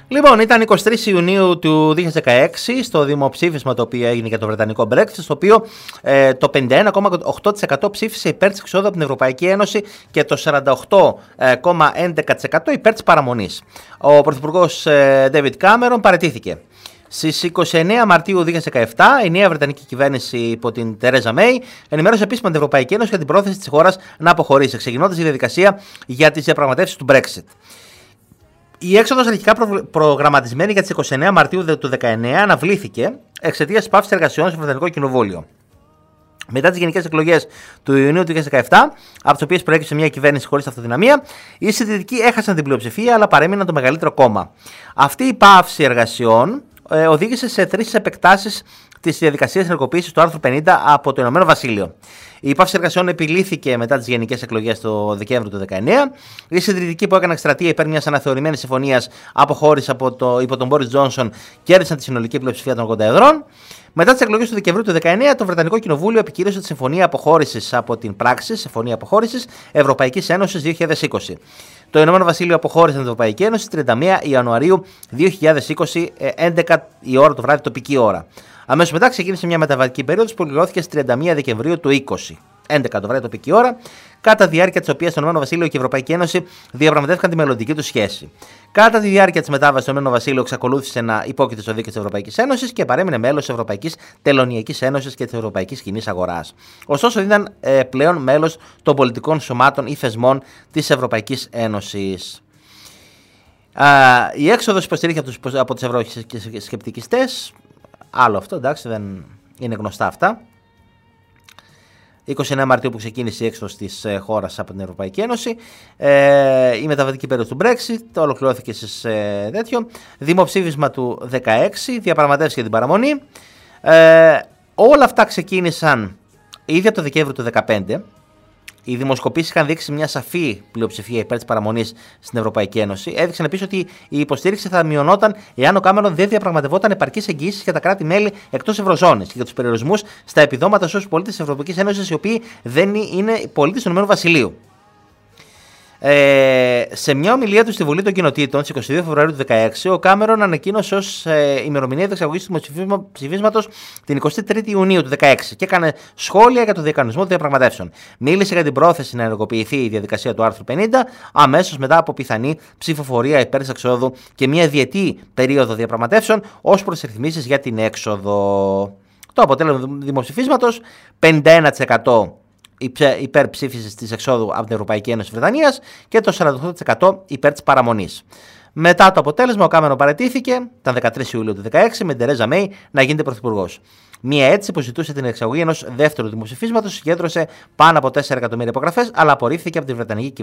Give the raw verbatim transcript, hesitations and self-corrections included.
Λοιπόν, ήταν εικοστή τρίτη Ιουνίου του δύο χιλιάδες δεκαέξι στο δημοψήφισμα το οποίο έγινε για το βρετανικό Brexit, στο οποίο ε, το πενήντα ένα κόμμα οκτώ τοις εκατό ψήφισε υπέρ της εξόδου από την Ευρωπαϊκή Ένωση και το σαράντα οκτώ κόμμα έντεκα τοις εκατό υπέρ της παραμονής. Ο Πρωθυπουργός ε, David Cameron παραιτήθηκε. Στις είκοσι εννέα Μαρτίου δύο χιλιάδες δεκαεπτά, η νέα βρετανική κυβέρνηση υπό την Τερέζα Μέι ενημέρωσε επίσημα την Ευρωπαϊκή Ένωση για την πρόθεση της χώρας να αποχωρήσει, ξεκινώντας η διαδικασία για τις διαπραγματεύσεις του Brexit. Η έξοδος αρχικά προ... προγραμματισμένη για τις είκοσι εννέα Μαρτίου του δύο χιλιάδες δεκαεννέα αναβλήθηκε εξαιτίας της παύσης εργασιών στο Βρετανικό Κοινοβούλιο. Μετά τις γενικές εκλογές του Ιουνίου του δύο χιλιάδες δεκαεπτά, από τις οποίες προέκυψε μια κυβέρνηση χωρίς αυτοδυναμία, οι συντηρητικοί έχασαν την πλειοψηφία αλλά παρέμειναν το μεγαλύτερο κόμμα. Αυτή η παύση εργασιών ε, οδήγησε σε τρεις επεκτάσεις της διαδικασίας ενεργοποίησης του άρθρου πενήντα από το Ηνωμένο Βασίλειο. Η πάυση εργασιών επιλύθηκε μετά τις γενικές εκλογές το Δεκέμβριο του δύο χιλιάδες δεκαεννέα. Οι συντηρητικοί που έκαναν εκστρατεία υπέρ μιας αναθεωρημένης συμφωνίας αποχώρηση από το, υπό τον Μπόρις Τζόνσον κέρδισαν τη συνολική πλειοψηφία των ογδόντα εδρών. Μετά τις εκλογές του Δεκεμβρίου του δύο χιλιάδες δεκαεννέα, το Βρετανικό Κοινοβούλιο επικύρωσε τη συμφωνία αποχώρησης από την πράξη, Συμφωνία Αποχώρησης Ευρωπαϊκής Ένωσης δύο χιλιάδες είκοσι. Το Ηνωμένο Βασίλειο αποχώρησε την Ευρωπαϊκή Ένωση στις τριάντα μία Ιανουαρίου δύο χιλιάδες είκοσι, έντεκα η ώρα το βράδυ τοπική ώρα. Αμέσως μετά ξεκίνησε μια μεταβατική περίοδος που ολοκληρώθηκε στις τριάντα μία Δεκεμβρίου του είκοσι, έντεκα το βράδυ τοπική ώρα, κατά τη διάρκεια της οποίας το Ηνωμένο Βασίλειο και η Ευρωπαϊκή Ένωση διαπραγματεύτηκαν τη μελλοντική του σχέση. Κατά τη διάρκεια της μετάβασης, το Ηνωμένο Βασίλειο εξακολούθησε να υπόκειται στο δίκαιο της Ευρωπαϊκής Ένωσης και παρέμεινε μέλος της Ευρωπαϊκής Τελωνειακής Ένωσης και της Ευρωπαϊκής Κοινής Αγοράς. Ωστόσο, δεν ήταν ε, πλέον μέλος των πολιτικών σωμάτων ή θεσμών της Ευρωπαϊκής Ένωσης. Α, η έξοδος υποστηρίχθηκε από, από τους ευρωσκεπτικιστές. Άλλο αυτό, εντάξει, δεν είναι γνωστά αυτά. είκοσι εννέα Μαρτίου που ξεκίνησε η έξοδος της ε, χώρας από την Ευρωπαϊκή Ένωση. Ε, η μεταβατική περίοδος του Brexit ολοκληρώθηκε στις ε, τέτοιο. Δημοψήφισμα του δεκαέξι, διαπραγματεύσεις για την παραμονή. Ε, όλα αυτά ξεκίνησαν ήδη από το Δεκέμβριο του δεκαπέντε. Οι δημοσκοπήσεις είχαν δείξει μια σαφή πλειοψηφία υπέρ της παραμονής στην Ευρωπαϊκή Ένωση. Έδειξαν επίσης ότι η υποστήριξη θα μειωνόταν εάν ο Κάμερον δεν διαπραγματευόταν επαρκείς εγγυήσεις για τα κράτη-μέλη εκτός Ευρωζώνης και για τους περιορισμούς στα επιδόματα στους πολίτες της Ευρωπαϊκής Ένωσης, οι οποίοι δεν είναι πολίτες του Ηνωμένου Βασιλείου. Ε, σε μια ομιλία του στη Βουλή των Κοινοτήτων στις είκοσι δύο Φεβρουαρίου του δύο χιλιάδες δεκαέξι, ο Κάμερον ανακοίνωσε ως ε, ημερομηνία διεξαγωγής του ψηφίσματος την εικοστή τρίτη Ιουνίου του δύο χιλιάδες δεκαέξι και έκανε σχόλια για το διακανονισμό των διαπραγματεύσεων. Μίλησε για την πρόθεση να ενεργοποιηθεί η διαδικασία του άρθρου πενήντα αμέσως μετά από πιθανή ψηφοφορία υπέρ της εξόδου και μια διετή περίοδο διαπραγματεύσεων ως προς τις ρυθμίσεις για την έξοδο. Το αποτέλεσμα του δημοψηφίσματος: πενήντα ένα τοις εκατό υπέρ ψήφισης της εξόδου από την Ευρωπαϊκή Ένωση της Βρετανίας και το σαράντα οκτώ τοις εκατό υπέρ της παραμονής. Μετά το αποτέλεσμα, ο Κάμερον παραιτήθηκε, ήταν δεκατρείς Ιουλίου του δύο χιλιάδες δεκαέξι, με την Τερέζα Μέι να γίνεται πρωθυπουργός. Μία αίτηση που ζητούσε την εξαγωγή ενός δεύτερου δημοψηφίσματος συγκέντρωσε πάνω από τέσσερα εκατομμύρια υπογραφές, αλλά απορρίφθηκε από τη Βρετανική κυβέρνηση.